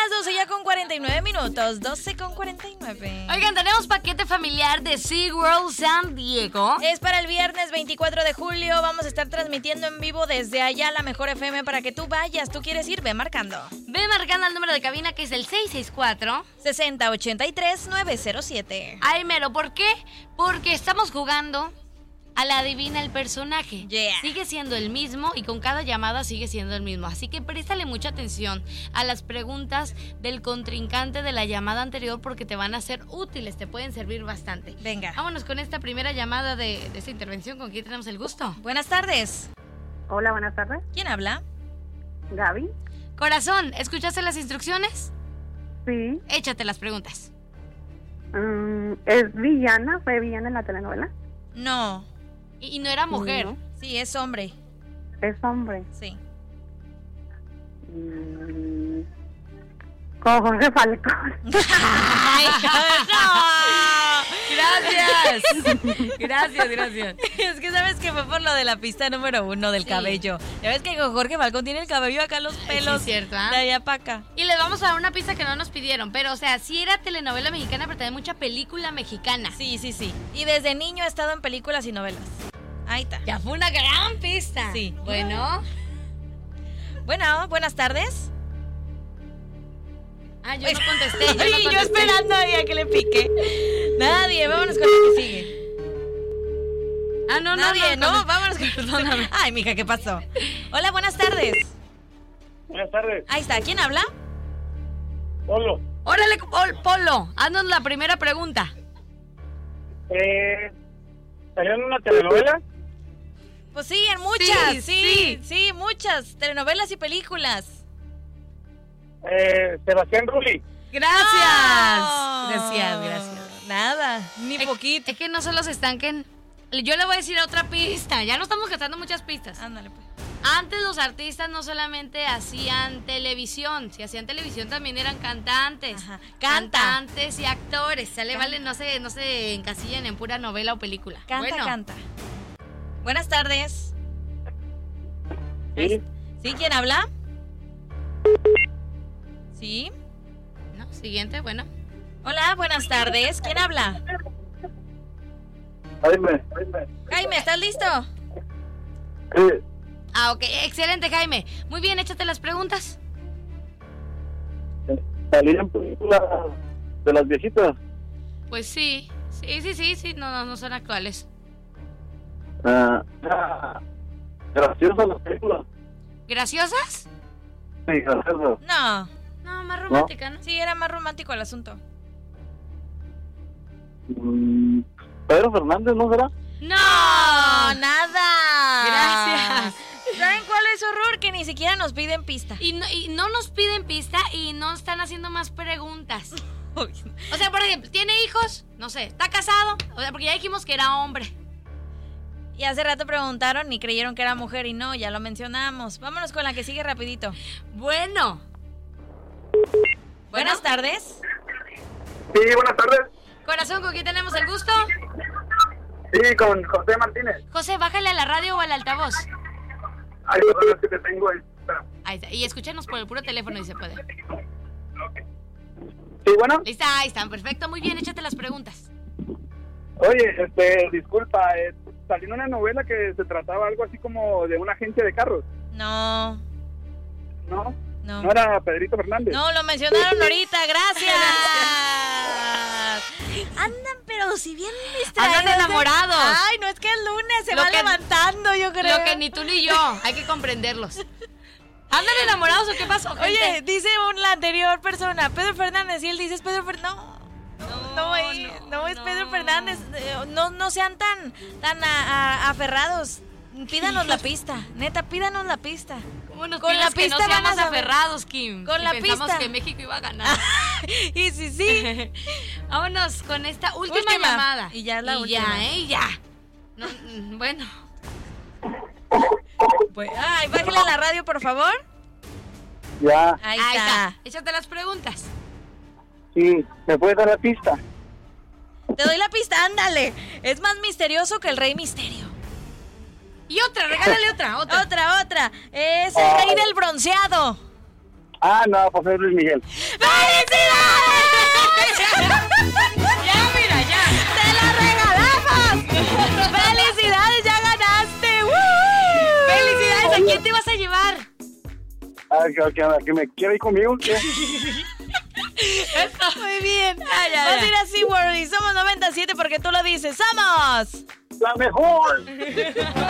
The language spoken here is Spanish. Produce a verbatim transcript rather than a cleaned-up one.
las doce ya con cuarenta y nueve minutos. doce con cuarenta y nueve. Oigan, tenemos paquete familiar de SeaWorld San Diego. Es para el viernes veinticuatro de julio. Vamos a estar transmitiendo en vivo desde allá la Mejor F M para que tú vayas. ¿Tú quieres ir? Ve marcando. Ve marcando el número de cabina que es el seis seis cuatro, sesenta ochenta y tres, nueve cero siete. Ay, mero, ¿por qué? Porque estamos jugando a la adivina el personaje. Yeah. Sigue siendo el mismo y con cada llamada sigue siendo el mismo. Así que préstale mucha atención a las preguntas del contrincante de la llamada anterior porque te van a ser útiles, te pueden servir bastante. Venga. Vámonos con esta primera llamada de, de esta intervención. ¿Con quién tenemos el gusto? Buenas tardes. Hola, buenas tardes. ¿Quién habla? Gaby. Corazón, ¿escuchaste las instrucciones? Sí. Échate las preguntas. Mm, ¿Es villana? ¿Fue villana en la telenovela? No. Y, y no era mujer. No. Sí, es hombre. ¿Es hombre? Sí. Mm, con Jorge Falcón. ¡Ay, no! Gracias. Gracias, gracias. Es que sabes que fue por lo de la pista número uno del Sí. cabello. Ya ves que con Jorge Falcón tiene el cabello acá, los pelos. Sí, cierto, ¿ah? De allá para acá. Y les vamos a dar una pista que no nos pidieron, pero o sea, sí era telenovela mexicana, pero también mucha película mexicana. Sí, sí, sí. Y desde niño ha estado en películas y novelas. Ahí está. Ya fue una gran pista. Sí. Bueno. Bueno, buenas tardes. Ah, yo no contesté. Yo, no Ay, contesté. yo esperando ahí a que le pique. Nadie, vámonos con la que sigue. Ah, no, no, Nadie, no. no, no. vámonos con Perdóname. Ay, mija, ¿qué pasó? Hola, buenas tardes. Buenas tardes. Ahí está, ¿quién habla? Polo. Órale, Pol- Polo, haznos la primera pregunta. Eh, ¿Salió en una telenovela? Pues sí, en muchas, sí, Sí, sí, sí. muchas telenovelas y películas. Eh, Sebastián Rulli. Gracias. No. Gracias, gracias. Nada, ni Es- poquito. Es que no solo se estanquen. Yo le voy a decir otra pista. Ya no estamos gastando muchas pistas. Ándale, pues. Antes los artistas no solamente hacían televisión, si hacían televisión también eran cantantes. Ajá. Canta. Cantantes y actores. Sale, Canta. vale, no se, no se encasillen en pura novela o película. Canta, bueno, canta. Buenas tardes. Sí. ¿Sí? ¿Quién habla? ¿Sí? No, siguiente, bueno. Hola, buenas tardes. ¿Quién habla? Jaime. Jaime. Jaime, ¿estás listo? Sí. Ah, ok, excelente, Jaime. Muy bien, échate las preguntas. Salí en películas de las viejitas. Pues sí, sí, sí, sí, sí, no, no, no son actuales. Ah, ah, graciosas las películas. ¿Graciosas? Sí, graciosas. No. No, más romántica, ¿no? Sí, era más romántico el asunto. Mm, Pedro Fernández, ¿no será? ¡No! nada. Gracias. ¿Saben cuál es su horror? Que ni siquiera nos piden pista. Y no, y no nos piden pista y no están haciendo más preguntas. Uy, O sea, por ejemplo, ¿tiene hijos? No sé, ¿está casado? O sea, porque ya dijimos que era hombre. y hace rato preguntaron y creyeron que era mujer y no, ya lo mencionamos. Vámonos con la que sigue rapidito. Bueno. Buenas tardes. Sí, buenas tardes. Corazón, ¿con quién tenemos el gusto? Sí, con José Martínez. José, bájale a la radio o al altavoz. Hay cosas que te tengo ahí. Ahí está. Y escúchanos por el puro teléfono si se puede. Sí, bueno. Ahí está, ahí están. Perfecto, muy bien, échate las preguntas. Oye, este, disculpa, eh, salió una novela que se trataba algo así como de una agencia de carros, No, ¿no? no. ¿No era Pedrito Fernández? No, lo mencionaron ahorita, gracias. Andan, pero si bien distraídos. Andan enamorados. Ay, no es que el lunes se Lo va que- levantando, yo creo. Lo que ni tú ni yo, hay que comprenderlos. ¿Andan enamorados o qué pasó, gente? Oye, dice un, la anterior persona, Pedro Fernández, y él dice, es Pedro Fernández. No, no, no, eh, no, no es no. Pedro Fernández. Eh, No, no sean tan, tan a- a- aferrados. Pídanos la pista, neta, pídanos la pista. ¿Cómo nos con pides la que no pista van a seamos saber? aferrados, Kim? Con Y la pensamos pista. que México iba a ganar. Y sí, sí. Vámonos con esta última, Última. llamada. Y ya es la y última. ya, ¿eh? Ya. No, mm, bueno. Pues, ay, bájale a la radio, por favor. Ya, Ahí, Ahí está. está. Échate las preguntas. sí, ¿me puedes dar la pista? Te doy la pista, ándale. Es más misterioso que el Rey Misterio. Y otra, regálale otra, otra. Otra, otra. Es el rey del bronceado. Ah, no, pues es Luis Miguel. ¡Felicidades! Ya, mira, ya. ¡Te la regalamos! ¡Felicidades! ¡Ya ganaste! ¡Woo! ¡Felicidades! ¿A quién te vas a llevar? Ah, que, que, que me quiera ir conmigo. ¿Qué? Muy bien. Ya, ya, Vas a ya. ir a SeaWorld y somos noventa y siete porque tú lo dices. ¡Somos! ¡La mejor!